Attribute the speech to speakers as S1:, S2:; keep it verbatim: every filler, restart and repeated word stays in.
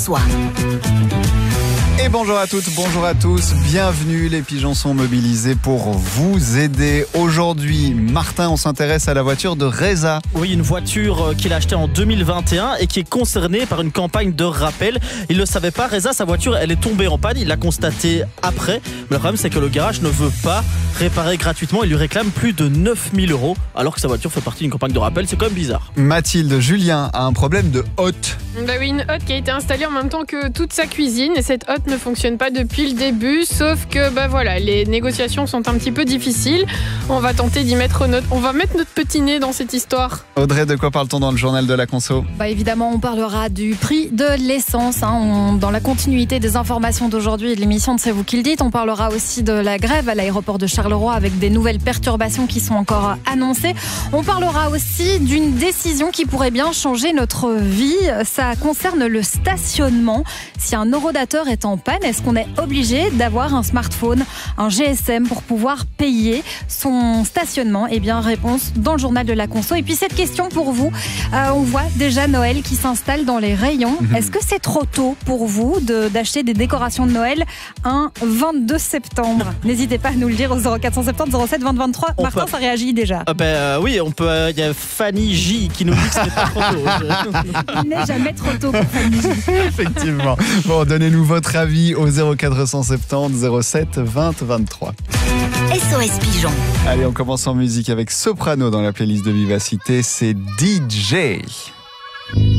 S1: François.
S2: Et bonjour à toutes, bonjour à tous, bienvenue, les pigeons sont mobilisés pour vous aider. Aujourd'hui, Martin, on s'intéresse à la voiture de Reza.
S3: Oui, une voiture qu'il a achetée en deux mille vingt et un et qui est concernée par une campagne de rappel. Il ne le savait pas, Reza, sa voiture, elle est tombée en panne, il l'a constaté après. Mais le problème, c'est que le garage ne veut pas réparer gratuitement, il lui réclame plus de neuf mille euros, alors que sa voiture fait partie d'une campagne de rappel, c'est quand même bizarre.
S2: Mathilde, Julien a un problème de hotte.
S4: Bah oui, une hotte qui a été installée en même temps que toute sa cuisine, et cette hotte ne fonctionne pas depuis le début, sauf que bah voilà, les négociations sont un petit peu difficiles. On va tenter d'y mettre notre, on va mettre notre petit nez dans cette histoire.
S2: Audrey, de quoi parle-t-on dans le journal de la conso ?
S5: Bah évidemment, on parlera du prix de l'essence. Hein. On, dans la continuité des informations d'aujourd'hui et de l'émission de C'est vous qui le dites, on parlera aussi de la grève à l'aéroport de Charleroi avec des nouvelles perturbations qui sont encore annoncées. On parlera aussi d'une décision qui pourrait bien changer notre vie. Ça concerne le stationnement. Si un horodateur est en panne, est-ce qu'on est obligé d'avoir un smartphone, un G S M pour pouvoir payer son stationnement ? Eh bien, réponse dans le journal de la conso. Et puis cette question pour vous, euh, on voit déjà Noël qui s'installe dans les rayons. Mmh. Est-ce que c'est trop tôt pour vous de, d'acheter des décorations de Noël un vingt-deux septembre ? N'hésitez pas à nous le dire au zéro quatre cent soixante-dix zéro sept vingt vingt-trois. On Martin, peut... ça réagit déjà.
S3: Ah ben euh, oui, on peut. Il euh, y a Fanny J qui nous dit que ce n'est pas trop tôt.
S5: Il n'est jamais trop tôt pour Fanny J.
S2: Effectivement. Bon, donnez-nous votre avis au zéro quatre cent soixante-dix zéro sept vingt vingt-trois.
S1: S O S Pigeon.
S2: Allez, on commence en musique avec Soprano dans la playlist de Vivacité, c'est D J.